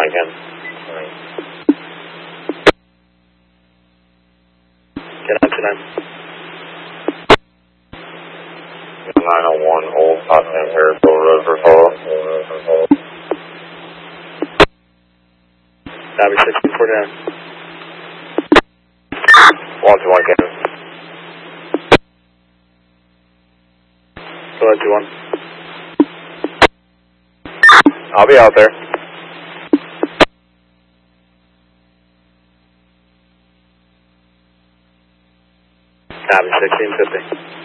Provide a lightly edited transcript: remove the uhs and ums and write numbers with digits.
again. Get on to 901 Old Potsdam Harrisville Road for follow. Copy 649. 121 Canada. 121. I'll be out there. Copy 1650.